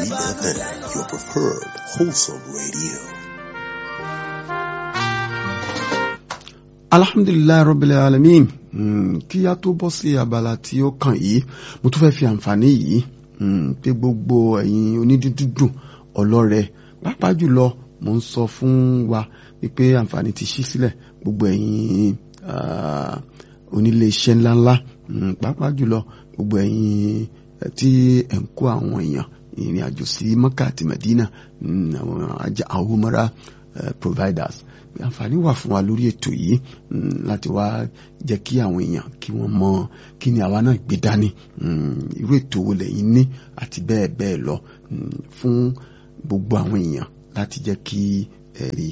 FM, your preferred wholesome radio. Alhamdulillah Rabbil Alamin. Kí a tó bọ́ sí abala tí ó kàn yìí, mo tún fẹ́ fi àǹfààní yìí pé gbogbo ẹ̀yin onídídùn ọlọ́rẹ pàápàá jùlọ mo ń sọ fún wa wípé àǹfààní ti ṣí sílẹ̀ gbogbo ẹ̀yin onílé iṣẹ́ ńláńlá pàápàá jùlọ gbogbo ẹ̀yin tí ẹ̀ ń kó àwọn èèyàn ìrìn àjò sí Mẹ́kà àti Mẹ́dínà àwọn umara providers. Àǹfààní wà fún wa lórí ètò yìí láti wá jẹ́ kí àwọn èèyàn kí wọ́n mọ̀ kí ni àwa náà gbé dání irú ètò wo lẹ́yìn ní àti bẹ́ẹ̀ bẹ́ẹ̀ lọ fún gbogbo àwọn èèyàn láti jẹ́ kí ẹ̀rí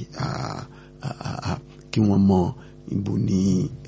kí wọ́n mọ̀ ibo ní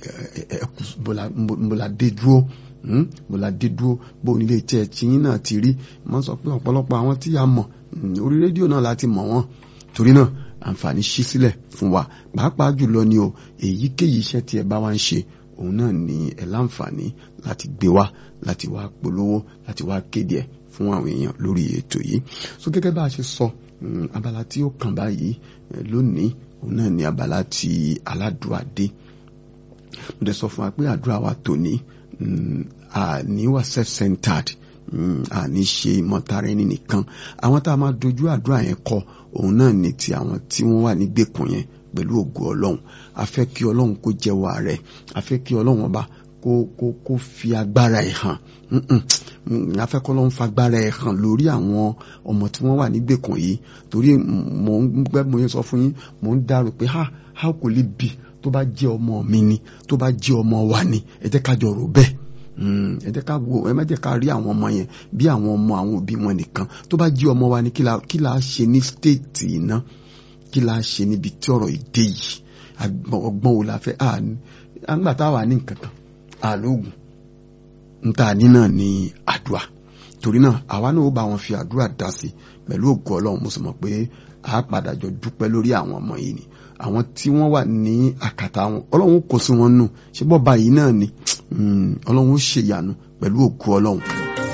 bọ́ládé dúró bó nílé iṣẹ́ tiyín náà ti rí. Mo sọ pé ọ̀pọ̀lọpọ̀ àwọn tí a mọ̀ orí rédíò náà láti mọ̀ wọ́n torí náà àǹfààní ṣí sílẹ̀ fún wa pàápàá jùlọ ni o èyíkéyìí iṣẹ́ tí ẹ bá wá ń ṣe òun náà ni ẹ láǹfààní láti gbé wá láti wá polówó láti wá kéde ẹ̀ fún àwọn èèyàn lórí ètò yìí. So gẹ́gẹ́ bá a ṣe sọ abala tí ó kàn báyìí lónìí òun náà ni abala tí aládùúrà dé. Mo dẹ̀ sọ fún wa pé àdúrà wa tòní àní wà self-centered àní ṣe ìmọ̀tara ẹni nìkan. Àwọn tá a máa dojú àdúrà yẹn kọ òun náà ni ti àwọn tí wọ́n wà nígbèkùn yẹn pẹ̀lú ògo Ọlọ́run. A fẹ́ kí Ọlọ́run kó jẹ́wọ́ rẹ̀, a fẹ́ kí Ọlọ́run ọba kó fi agbára ẹ̀ hàn. A fẹ́ kí Ọlọ́run fa agbára ẹ̀ hàn lórí àwọn ọmọ tí wọ́n wà nígbèkùn yìí torí mo yẹn sọ fún yín mo ń dárò pé how kò lè bì tó bá jẹ́ ọmọ mi ni tó bá jẹ́ ọmọ wa ni ẹ jẹ́ ká jọ rò bẹ́ẹ̀. Ẹ jẹ́ ká wo ẹ má jẹ́ ká rí àwọn ọmọ yẹn bí àwọn ọmọ àwọn òbí wọn nìkan. Tó bá jí ọmọ wa ni kí la ṣe ní stéètì iná, kí la ṣe níbi tí ọ̀rọ̀ ìdè yìí ọgbọ́n wo la fẹ́ àgbà tá a wà ní nǹkan kan àlóògùn níta ní náà ní àdúrà. Torí náà àwa náà ó bá wọn fi àdúrà dá sí pẹ̀lú ògo Ọlọ́run. Mo sì mọ̀ pé a padà jọ dúpẹ́ lórí àwọn ọmọ yìí ni àwọn tí wọ́n wà ní àkàtà wọn Ọlọ́run kò sí wọn nù ṣé bọ́ báyìí náà ni Ọlọ́run ó ṣèyanu pẹ̀lú ògo Ọlọ́run.